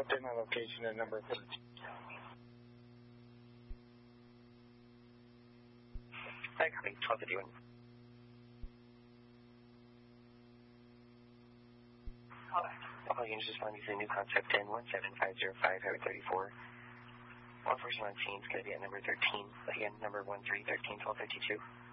Update my location at number 13. Hi, copy. 1251. All units responding to the new contact in 17505 Highway 34. All person on scene is going to be at number 13. Again, number 1313 1252.